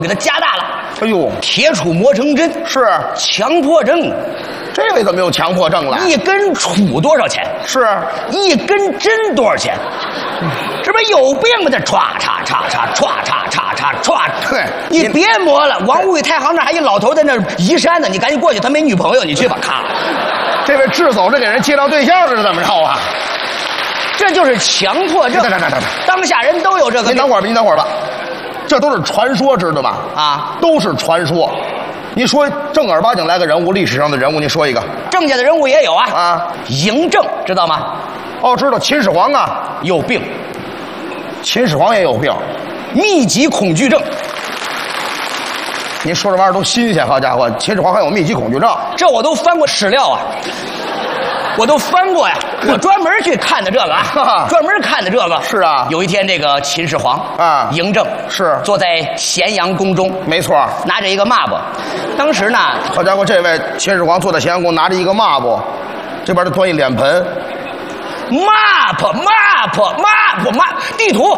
给它加大了。 哎呦， 铁杵磨成针， 是强迫症。 这位怎么有强迫症了？ 一根杵多少钱？ 是一根针多少钱？这不是有病吗？这歘嚓嚓嚓歘嚓嚓嚓歘。 对， 你别磨了。王五宇太行那还一老头在那移山呢，你赶紧过去，他没女朋友，你去吧。咔， 这位智叟是给人介绍对象是怎么着啊？ 这就是强迫症。 等， 当下人都有这个。 您等会儿吧，这都是传说，知道吗？ 啊， 都是传说。你说正儿八经来个人物，历史上的人物，你说一个。 郑家的人物也有啊。 啊， 嬴政知道吗？ 哦，知道秦始皇啊， 有病。 秦始皇也有病， 密集恐惧症。 您说这玩意儿都新鲜，好家伙，秦始皇还有密集恐惧症？ 这我都翻过史料啊，我都翻过呀，我专门去看的这个啊，专门看的这个。 是啊， 有一天这个秦始皇啊， 嬴政是坐在咸阳宫中， 没错， 拿着一个抹布。当时呢， 好家伙，这位秦始皇坐在咸阳宫，拿着一个抹布，这边他端一脸盆。 map 地图，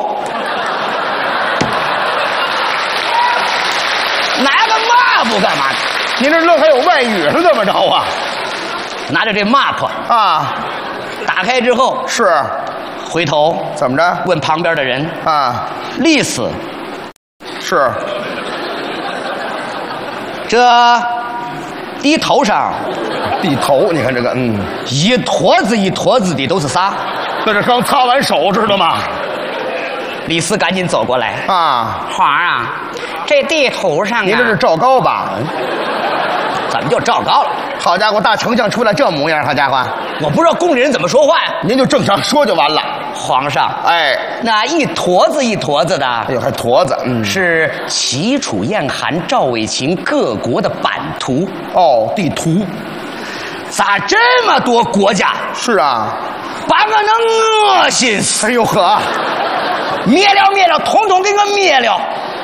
拿个 map 干嘛？ 您这愣还有外语是怎么着啊？ 拿着这 map 啊， 打开之后是， 回头怎么着？ 问旁边的人啊， 历史是这地头上。 地头，你看这个， 一坨子一坨子的都是啥？ 那是刚擦完手，知道吗？ 李斯赶紧走过来啊， 皇上，这地图上啊， 您这是赵高吧？ 怎么就赵高了？ 好家伙，大丞相出来这模样，好家伙， 我不知道宫里人怎么说话呀。 您就正常说就完了。 皇上， 哎， 那一坨子一坨子的， 哎呦，还坨子， 是齐楚燕韩赵魏秦各国的版图。 哦，地图。 咋这么多国家？ 是啊， 把我能恶心死！ 哎呦呵， 灭了，统统给我灭了！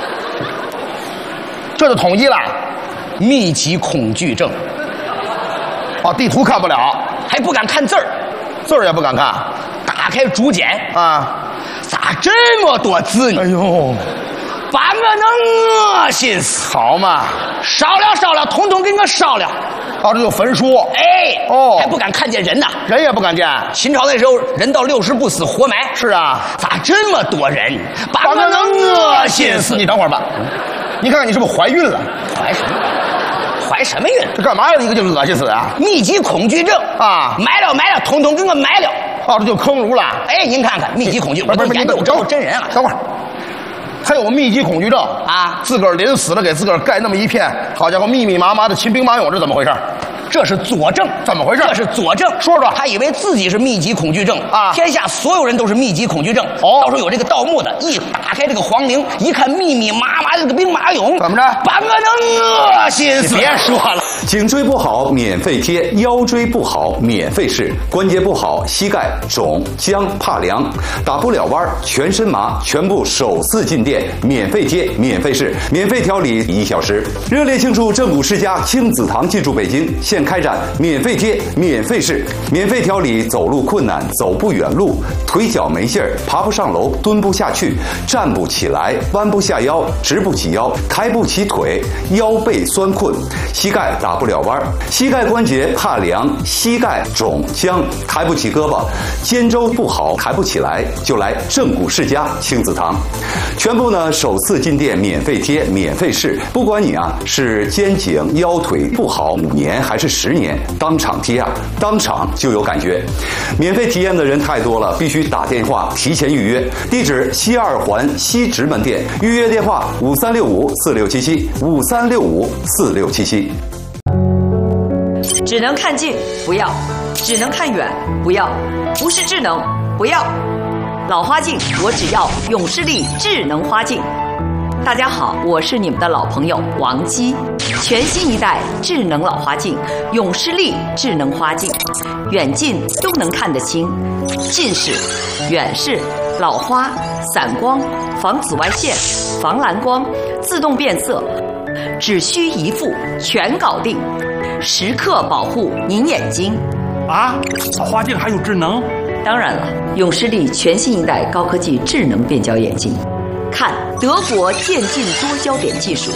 这就统一了。 密集恐惧症。 哦，地图看不了， 还不敢看字儿， 字儿也不敢看。 打开竹简啊， 咋这么多字呢？ 哎呦， 把我能恶心死！ 好嘛， 烧了，统统给我烧了！ 哦，这就焚书。 哎， 哦， 还不敢看见人呢， 人也不敢见。 秦朝那时候人到60不死活埋。 是啊， 咋这么多人？把我能恶心死！ 你等会儿吧，你看看你是不是怀孕了？ 怀什么？怀什么孕？ 这干嘛呀？一个就恶心死啊！ 密集恐惧症啊！ 埋了，统统给我埋了！ 哦，这就坑儒了。 哎，您看看密集恐惧，我都研究这都真人啊！ 等会儿，还有密集恐惧症啊！ 自个儿临死了给自个儿盖那么一片，好家伙，密密麻麻的秦兵马俑，这怎么回事？ 这是佐证， 怎么回事？ 这是佐证， 说说。 他以为自己是密集恐惧症啊， 天下所有人都是密集恐惧症。 哦， 到时候有这个盗墓的，一打开这个皇陵，一看密密麻麻的这个兵马俑， 怎么着？ 把我能恶心死！ 别说了， 颈椎不好免费贴，腰椎不好免费试，关节不好膝盖肿僵怕凉，打不了弯全身麻，全部首次进店免费贴免费试，免费调理1小时。热烈庆祝正骨世家亲子堂进驻北京，现开展免费贴免费试，免费调理走路困难、走不远路、腿脚没劲儿、爬不上楼、蹲不下去、站不起来、弯不下腰、直不起腰、抬不起腿、腰背酸困、膝盖打不了弯、膝盖关节怕凉、膝盖肿僵、抬不起胳膊、肩周不好抬不起来，就来正骨世家亲子堂。全部呢首次进店免费贴免费试，不管你是肩颈腰腿不好5年还是10年，当场贴当场就有感觉。免费体验的人太多了，必须打电话提前预约。地址西2环西直门店，预约电话5365467753654677。 只能看近不要，只能看远不要，不是智能不要。老花镜我只要永视力智能花镜。大家好，我是你们的老朋友王姬。全新一代智能老花镜永视力智能花镜，远近都能看得清，近视、远视、老花、散光、防紫外线、防蓝光、自动变色，只需一副全搞定，时刻保护您眼睛。 啊，老花镜还有智能？ 当然了，永视力全新一代高科技智能变焦眼镜。看德国渐进多焦点技术，